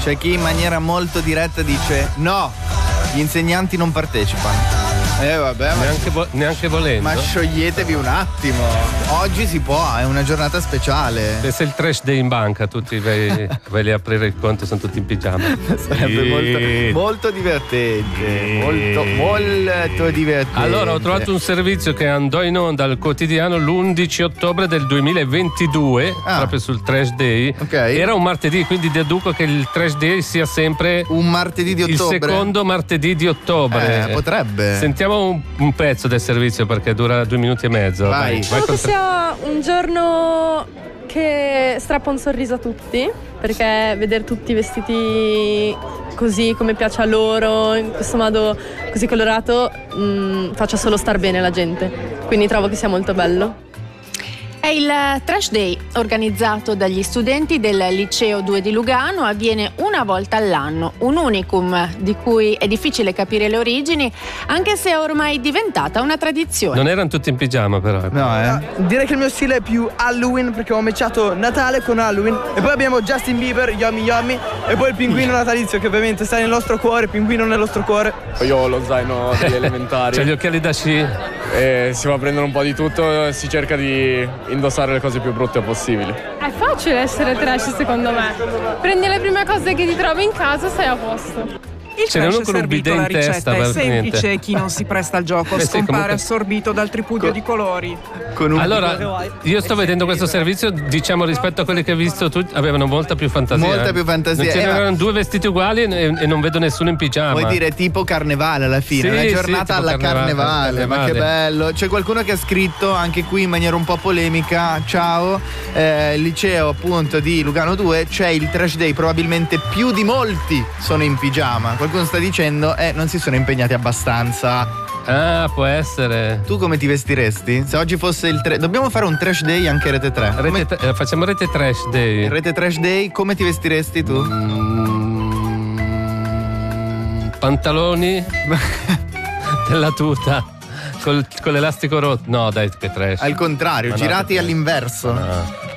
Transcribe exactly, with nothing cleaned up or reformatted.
C'è chi in maniera molto diretta dice no, gli insegnanti non partecipano. Eh vabbè, ma neanche, vo- neanche volendo. Ma scioglietevi un attimo. Oggi si può, è una giornata speciale. Se sei il trash day in banca, tutti vai, vai lì a aprire il conto, sono tutti in pigiama. Sarebbe e... molto, molto divertente. E... Molto, molto divertente. Allora, ho trovato un servizio che andò in onda al quotidiano l'undici ottobre del duemilaventidue, ah. proprio sul trash day. Okay. Era un martedì, quindi deduco che il trash day sia sempre un martedì di ottobre. Il secondo martedì di ottobre. Eh, potrebbe. Sentiamo un, un pezzo del servizio perché dura due minuti e mezzo. Vai. Diciamo che sia un giorno che strappa un sorriso a tutti, perché vedere tutti vestiti così come piace a loro, in questo modo così colorato, mh, faccia solo star bene la gente. Quindi trovo che sia molto bello. È il Trash Day organizzato dagli studenti del Liceo due di Lugano, avviene una volta all'anno, un unicum di cui è difficile capire le origini, anche se è ormai diventata una tradizione. Non erano tutti in pigiama però. No, eh. Direi che il mio stile è più Halloween, perché ho matchato Natale con Halloween, e poi abbiamo Justin Bieber, Yummy Yummy, e poi il pinguino natalizio che ovviamente sta nel nostro cuore, il pinguino nel nostro cuore. Io ho lo zaino degli elementari. C'è gli occhiali da sci. E si va a prendere un po' di tutto, si cerca di indossare le cose più brutte possibili. È facile essere trash secondo me. Prendi le prime cose che ti trovi in casa e sei a posto. Il Ce n'è trash uno con un servito, bidet la in ricetta testa, è semplice, niente. chi non si presta al gioco Beh, sì, scompare comunque... assorbito dal tripudio con... di colori. Con un... Allora, io sto vedendo questo servizio, diciamo rispetto a quelli che hai visto tu, avevano molta più fantasia. Molta più fantasia. Non c'erano eh, ma... due vestiti uguali e, e non vedo nessuno in pigiama. Vuoi dire tipo carnevale alla fine, sì, una giornata sì, alla carnevale, carnevale, ma carnevale. che bello. C'è qualcuno che ha scritto anche qui in maniera un po' polemica: ciao, eh, liceo appunto di Lugano due, c'è il trash day, probabilmente più di molti sono in pigiama. Qualcuno sta dicendo eh non si sono impegnati abbastanza. Ah, può essere. Tu come ti vestiresti? Se oggi fosse il tre... Dobbiamo fare un trash day anche Rete tre. Rete Come... tre- facciamo Rete Trash Day. Rete Trash Day, come ti vestiresti tu? Mm, pantaloni della tuta col, con l'elastico rotto. No, dai, che trash. Al contrario, Ma no, girati che- all'inverso. No.